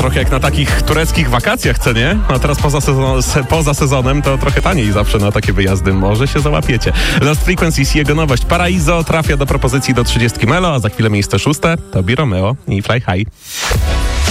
trochę jak na takich tureckich wakacjach, co nie? A teraz poza sezonem to trochę taniej zawsze na takie wyjazdy. Może się załapiecie. Lost Frequencies i jego nowość Paraiso trafia do propozycji do 30 Melo, a za chwilę miejsce 6 to Bi Romeo i Fly High.